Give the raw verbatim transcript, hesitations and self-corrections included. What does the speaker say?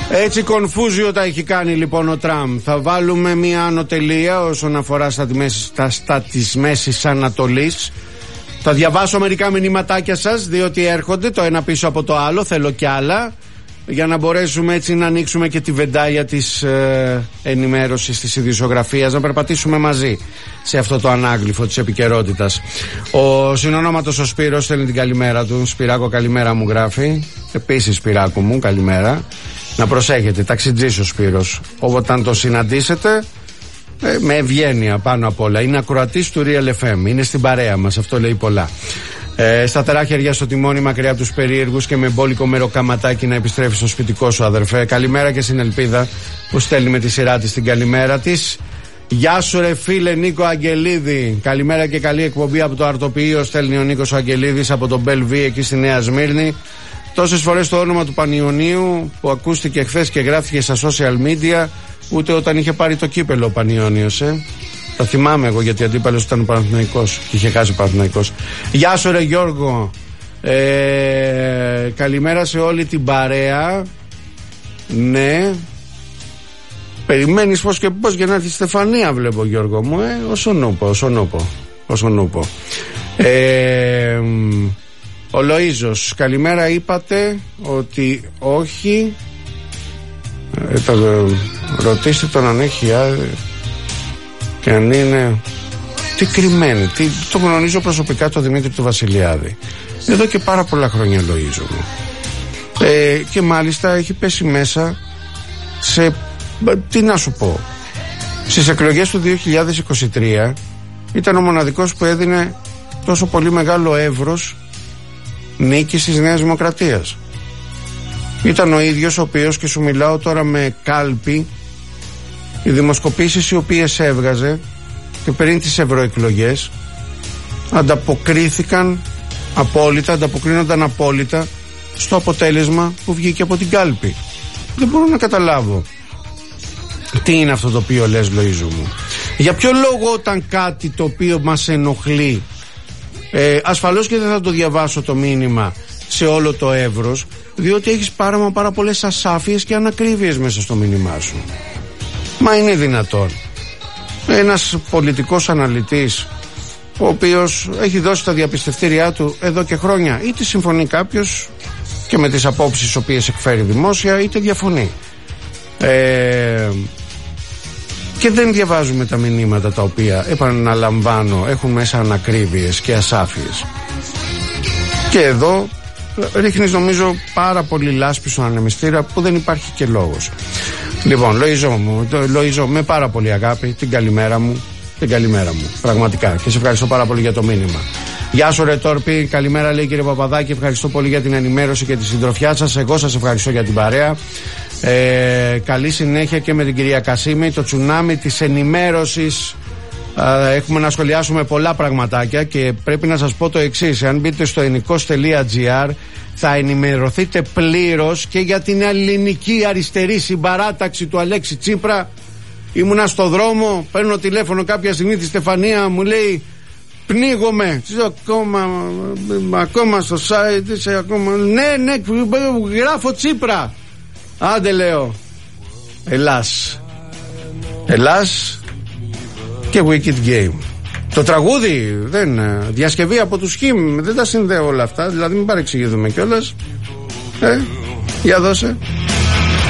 Έτσι κονφούζιο τα έχει κάνει λοιπόν ο Τραμπ. Θα βάλουμε μια ανωτελεία όσον αφορά στα, στα, στα της Μέσης Ανατολής. Θα διαβάσω μερικά μηνύματάκια σας, διότι έρχονται το ένα πίσω από το άλλο, θέλω κι άλλα, για να μπορέσουμε έτσι να ανοίξουμε και τη βεντάλια της ε, ενημέρωσης, της ειδησιογραφίας, να περπατήσουμε μαζί σε αυτό το ανάγλυφο της επικαιρότητας. Ο συνονόματος ο Σπύρος στέλνει την καλημέρα του. Σπυράκο, καλημέρα μου γράφει. Επίσης Σπυράκο μου, καλημέρα. Να προσέχετε, ταξιτζής ο Σπύρος. Όταν το συναντήσετε, ε, με ευγένεια πάνω απ' όλα. Είναι ακροατής του Real εφ εμ, είναι στην παρέα μας, αυτό λέει πολλά. Ε, σταθερά χέρια στο τιμόνι, μακριά από τους περίεργους και με μπόλικο μεροκαματάκι να επιστρέφει στο σπιτικό σου, αδερφέ. Καλημέρα και στην Ελπίδα που στέλνει με τη σειρά της την καλημέρα της. Γεια σου ρε φίλε Νίκο Αγγελίδη. Καλημέρα και καλή εκπομπή από το Αρτοποιείο, στέλνει ο Νίκος Αγγελίδης από τον Μπελβί εκεί στη Νέα Σμύρνη. Τόσες φορές το όνομα του Πανιωνίου που ακούστηκε χθες και γράφτηκε στα social media, ούτε όταν είχε πάρει το κύπελο ο Πανιώνιος, ε. Τα θυμάμαι εγώ, γιατί αντίπαλος ήταν ο Παναθηναϊκός και είχε χάσει ο Παναθηναϊκός. Γεια σου ρε Γιώργο. ε, Καλημέρα σε όλη την παρέα. Ναι. Περιμένεις πως και πως για να έρθει η Στεφανία, βλέπω Γιώργο μου, ε. Όσον ούπο, όσον ούπο, όσον ούπο. ε, Ο Λοΐζος, καλημέρα, είπατε ότι όχι. ε, το, Ρωτήστε τον αν έχει άδεια και αν είναι. Τι κρυμμένη, τι, το γνωρίζω προσωπικά το Δημήτρη του Βασιλιάδη εδώ και πάρα πολλά χρόνια, Λοΐζο μου. ε, Και μάλιστα έχει πέσει μέσα σε, τι να σου πω, στις εκλογές του δύο χιλιάδες είκοσι τρία ήταν ο μοναδικός που έδινε τόσο πολύ μεγάλο εύρος νίκης της Νέας Δημοκρατίας. Ήταν ο ίδιος ο οποίος, και σου μιλάω τώρα με κάλπη, οι δημοσκοπήσεις οι οποίες έβγαζε και πριν τις ευρωεκλογές ανταποκρίθηκαν απόλυτα, ανταποκρίνονταν απόλυτα στο αποτέλεσμα που βγήκε από την κάλπη. Δεν μπορώ να καταλάβω τι είναι αυτό το οποίο λες, Λοΐζου μου. Για ποιο λόγο όταν κάτι το οποίο μας ενοχλεί, ε, ασφαλώς και δεν θα το διαβάσω το μήνυμα σε όλο το εύρος, διότι έχεις πάρα μα πάρα πολλές ασάφειες και ανακρίβειες μέσα στο μήνυμά σου. Μα είναι δυνατόν ένας πολιτικός αναλυτής, ο οποίος έχει δώσει τα διαπιστευτήριά του εδώ και χρόνια, είτε συμφωνεί κάποιος και με τις απόψεις τις οποίες εκφέρει δημόσια, είτε διαφωνεί, ε, και δεν διαβάζουμε τα μηνύματα τα οποία, επαναλαμβάνω, έχουν μέσα ανακρίβειες και ασάφειες. Και εδώ ρίχνεις νομίζω πάρα πολύ λάσπη στον ανεμιστήρα που δεν υπάρχει και λόγος. Λοιπόν, Λοΐζο μου, Λοΐζο, με πάρα πολύ αγάπη, την καλημέρα μου, την καλημέρα μου, πραγματικά, και σε ευχαριστώ πάρα πολύ για το μήνυμα. Γεια σου ρε Τόρπη, καλημέρα λέει κύριε Παπαδάκη, ευχαριστώ πολύ για την ενημέρωση και τη συντροφιά σας. Εγώ σας ευχαριστώ για την παρέα. Ε, καλή συνέχεια και με την κυρία Κασίμη. Το τσουνάμι της ενημέρωσης, ε, έχουμε να σχολιάσουμε πολλά πραγματάκια και πρέπει να σας πω το εξής: αν μπείτε στο ενικός τελεία τζι άρ θα ενημερωθείτε πλήρως και για την ελληνική αριστερή συμπαράταξη του Αλέξη Τσίπρα. Ήμουνα στο δρόμο, παίρνω τηλέφωνο κάποια στιγμή τη Στεφανία, μου λέει πνίγομαι, ακόμα, ακόμα στο site, είσαι ακόμα, ναι, ναι, γράφω Τσίπρα. Άντε λέω, Ελλάς, Ελλάς και Wicked Game. Το τραγούδι δεν, διασκευή από τους Χιμ, δεν τα συνδέω όλα αυτά, δηλαδή μην παρεξηγηθούμε κιόλας. Ε, για δώσε.